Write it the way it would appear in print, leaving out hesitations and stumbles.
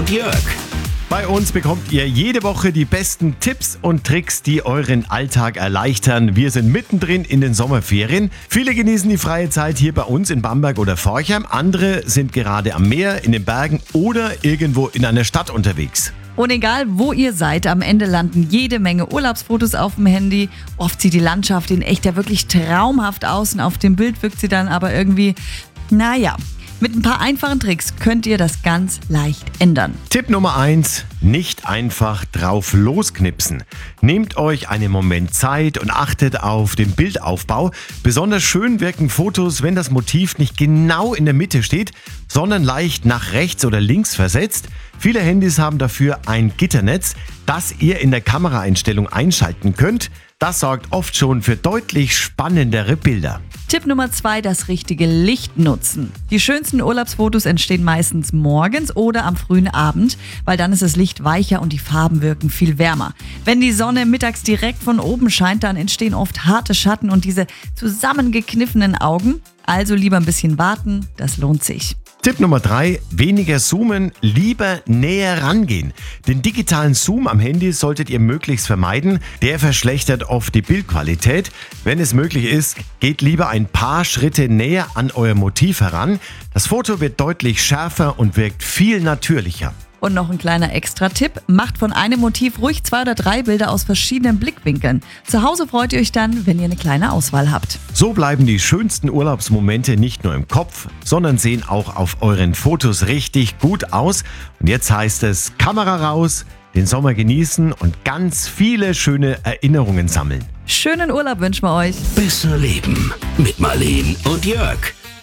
und Jörg. Bei uns bekommt ihr jede Woche die besten Tipps und Tricks, die euren Alltag erleichtern. Wir sind mittendrin in den Sommerferien. Viele genießen die freie Zeit hier bei uns in Bamberg oder Forchheim. Andere sind gerade am Meer, in den Bergen oder irgendwo in einer Stadt unterwegs. Und egal, wo ihr seid, am Ende landen jede Menge Urlaubsfotos auf dem Handy. Oft sieht die Landschaft in echt ja wirklich traumhaft aus und auf dem Bild wirkt sie dann aber irgendwie, naja. Mit ein paar einfachen Tricks könnt ihr das ganz leicht ändern. Tipp Nummer 1, nicht einfach drauf losknipsen. Nehmt euch einen Moment Zeit und achtet auf den Bildaufbau. Besonders schön wirken Fotos, wenn das Motiv nicht genau in der Mitte steht, sondern leicht nach rechts oder links versetzt. Viele Handys haben dafür ein Gitternetz, das ihr in der Kameraeinstellung einschalten könnt. Das sorgt oft schon für deutlich spannendere Bilder. Tipp Nummer 2, das richtige Licht nutzen. Die schönsten Urlaubsfotos entstehen meistens morgens oder am frühen Abend, weil dann ist das Licht weicher und die Farben wirken viel wärmer. Wenn die Sonne mittags direkt von oben scheint, dann entstehen oft harte Schatten und diese zusammengekniffenen Augen. Also lieber ein bisschen warten, das lohnt sich. Tipp Nummer 3, weniger zoomen, lieber näher rangehen. Den digitalen Zoom am Handy solltet ihr möglichst vermeiden. Der verschlechtert oft die Bildqualität. Wenn es möglich ist, geht lieber ein paar Schritte näher an euer Motiv heran. Das Foto wird deutlich schärfer und wirkt viel natürlicher. Und noch ein kleiner Extra-Tipp, macht von einem Motiv ruhig 2 oder 3 Bilder aus verschiedenen Blickwinkeln. Zu Hause freut ihr euch dann, wenn ihr eine kleine Auswahl habt. So bleiben die schönsten Urlaubsmomente nicht nur im Kopf, sondern sehen auch auf euren Fotos richtig gut aus. Und jetzt heißt es, Kamera raus, den Sommer genießen und ganz viele schöne Erinnerungen sammeln. Schönen Urlaub wünschen wir euch. Besser leben mit Marleen und Jörg.